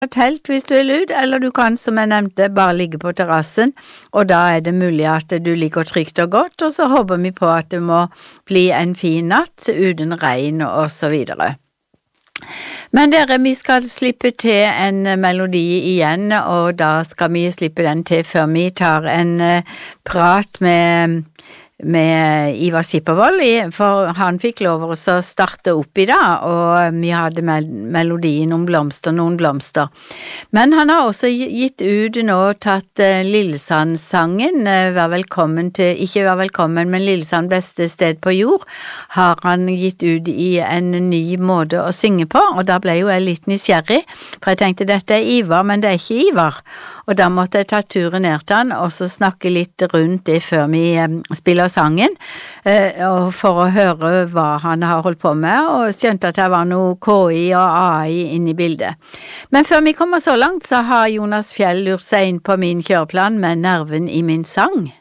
telt hvis du vil ut, eller du kan, som jeg nevnte, bare ligge på terrassen, og da det mulig at du ligger trygt og godt, og så håper vi på at det må bli en fin natt uten regn og så videre. Men dere, vi skal slippe til en melodi igjen, og da skal vi slippe den til før vi tar en prat med Ivar Skippervold, for han fikk lov å starte opp i dag, og vi hadde melodien om blomster, noen blomster. Men han har også gitt ut nå, tatt Lillesand-sangen, Vær velkommen til, ikke Vær velkommen, men Lillesand beste sted på jord, har han gitt ut i en ny måte å synge på, og da ble jo jeg litt nysgjerrig, for jeg tenkte dette Ivar, men det ikke Ivar. Og da måtte jeg ta turen ned til han, og så snakke litt rundt det før vi spiller sangen, og for å høre hva han har holdt på med, og skjønte at det var noe KI og AI inne i bildet. Men før vi kommer så langt, så har Jonas Fjell lurt seg inn på min kjøreplan med Nerven i min sang.